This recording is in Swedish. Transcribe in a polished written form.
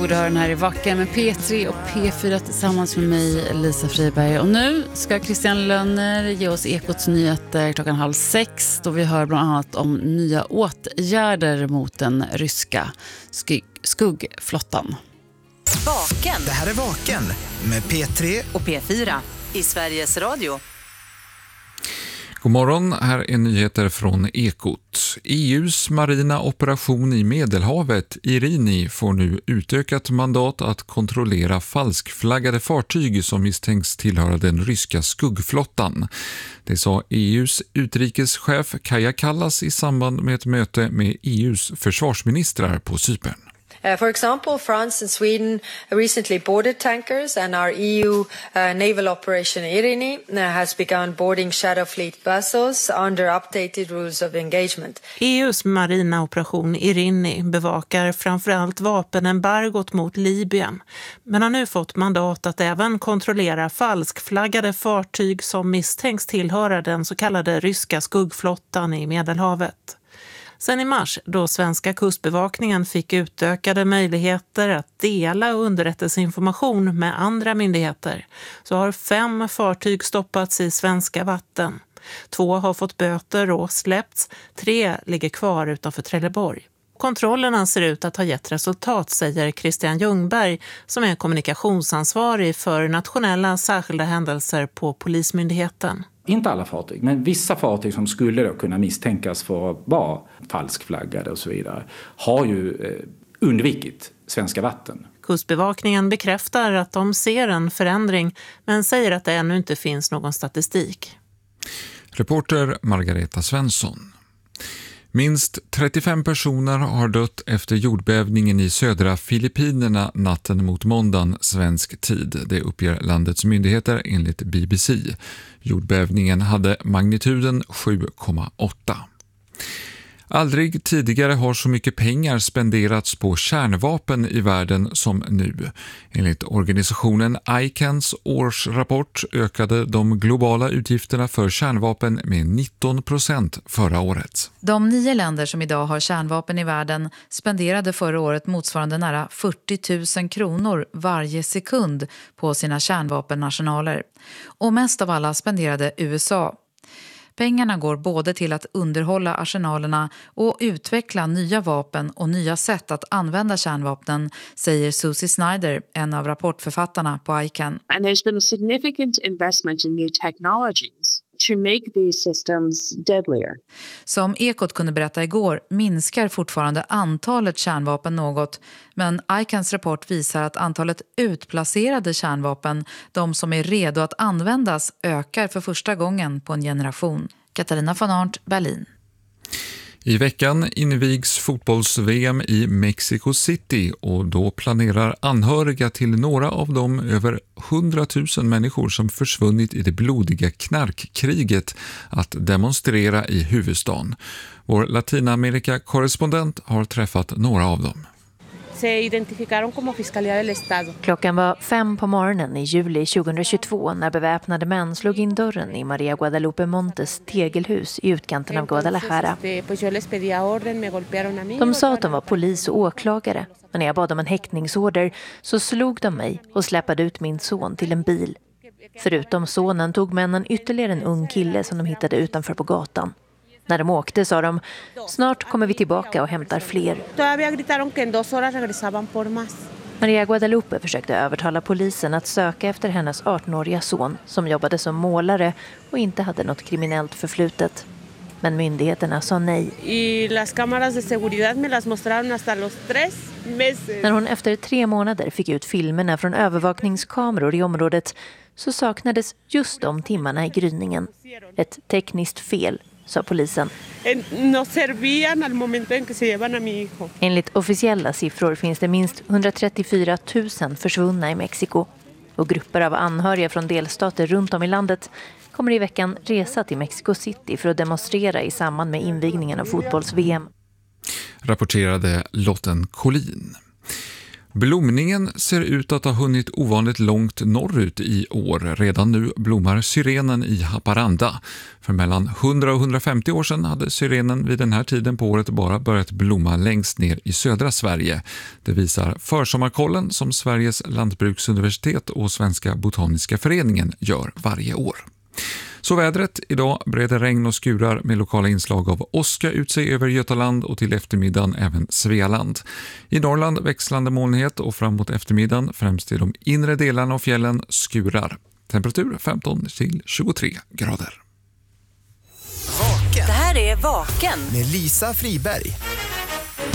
Du hör den här i Vacken med P3 och P4 tillsammans med mig, Lisa Friberg. Och nu ska Christian Lönner ge oss Ekots nyheter 5:30 då vi hör bland annat om nya åtgärder mot den ryska skuggflottan. Vaken. Det här är Vaken med P3 och P4 i Sveriges Radio. God morgon, här är nyheter från Ekot. EUs marina operation i Medelhavet, Irini, får nu utökat mandat att kontrollera falskflaggade fartyg som misstänks tillhöra den ryska skuggflottan. Det sa EUs utrikeschef Kaja Kallas i samband med ett möte med EUs försvarsministrar på Cypern. For example, France and Sweden recently boarded tankers, and our EU naval operation Irini has begun boarding Shadow Fleet vessels under updated rules of engagement. EUs marina operation Irini bevakar framförallt vapenembargot mot Libyen, men har nu fått mandat att även kontrollera falskflaggade fartyg som misstänks tillhöra den så kallade ryska skuggflottan i Medelhavet. Sen i mars, då svenska kustbevakningen fick utökade möjligheter att dela underrättelseinformation med andra myndigheter, så har 5 fartyg stoppats i svenska vatten. 2 har fått böter och släppts, 3 ligger kvar utanför Trelleborg. Kontrollerna ser ut att ha gett resultat, säger Christian Ljungberg som är kommunikationsansvarig för nationella särskilda händelser på Polismyndigheten. Inte alla fartyg, men vissa fartyg som skulle då kunna misstänkas för att vara falskflaggade och så vidare har ju undvikit svenska vatten. Kustbevakningen bekräftar att de ser en förändring men säger att det ännu inte finns någon statistik. Reporter Margareta Svensson. Minst 35 personer har dött efter jordbävningen i södra Filippinerna natten mot måndagen svensk tid. Det uppger landets myndigheter enligt BBC. Jordbävningen hade magnituden 7,8. Aldrig tidigare har så mycket pengar spenderats på kärnvapen i världen som nu. Enligt organisationen ICANs årsrapport ökade de globala utgifterna för kärnvapen med 19% förra året. De 9 länder som idag har kärnvapen i världen spenderade förra året motsvarande nära 40 000 kronor varje sekund på sina kärnvapenarsenaler. Och mest av alla spenderade USA. Pengarna går både till att underhålla arsenalerna och utveckla nya vapen och nya sätt att använda kärnvapnen, säger Susie Snyder, en av rapportförfattarna på ICAN. And there's been a significant investment in new technologies to make these systems deadlier. Som Ekot kunde berätta igår minskar fortfarande antalet kärnvapen något, men ICANs rapport visar att antalet utplacerade kärnvapen, de som är redo att användas, ökar för första gången på en generation. Katarina von Arndt, Berlin. I veckan invigs fotbolls-VM i Mexico City och då planerar anhöriga till några av de över 100 000 människor som försvunnit i det blodiga knarkkriget att demonstrera i huvudstaden. Vår Latinamerika-korrespondent har träffat några av dem. Klockan var 5 på morgonen i juli 2022 när beväpnade män slog in dörren i Maria Guadalupe Montes tegelhus i utkanten av Guadalajara. De sa att de var polis och åklagare, men när jag bad om en häktningsorder så slog de mig och släppade ut min son till en bil. Förutom sonen tog männen ytterligare en ung kille som de hittade utanför på gatan. När de åkte sa de, snart kommer vi tillbaka och hämtar fler. Maria Guadalupe försökte övertala polisen att söka efter hennes 18-åriga son som jobbade som målare och inte hade något kriminellt förflutet. Men myndigheterna sa nej. När hon efter 3 månader fick ut filmerna från övervakningskameror i området så saknades just de timmarna i gryningen. Ett tekniskt fel, sa polisen. Enligt officiella siffror finns det minst 134 000 försvunna i Mexiko. Och grupper av anhöriga från delstater runt om i landet kommer i veckan resa till Mexico City för att demonstrera i samband med invigningen av fotbolls-VM. Rapporterade Lotten Collin. Blomningen ser ut att ha hunnit ovanligt långt norrut i år. Redan nu blommar syrenen i Haparanda. För mellan 100 och 150 år sedan hade syrenen vid den här tiden på året bara börjat blomma längst ner i södra Sverige. Det visar Försommarkollen som Sveriges lantbruksuniversitet och Svenska botaniska föreningen gör varje år. Så vädret, idag breder regn och skurar med lokala inslag av åska ut sig över Götaland och till eftermiddagen även Svealand. I Norrland växlande molnighet och framåt eftermiddagen främst i de inre delarna av fjällen skurar. Temperatur 15 till 23 grader. Vaken. Det här är Vaken. Med Lisa Friberg.